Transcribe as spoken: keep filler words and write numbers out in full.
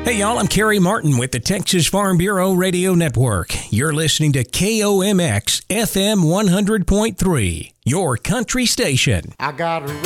Hey y'all, I'm Kerry Martin with the Texas Farm Bureau Radio Network. You're listening to K O M X F M one hundred point three, your country station. I got a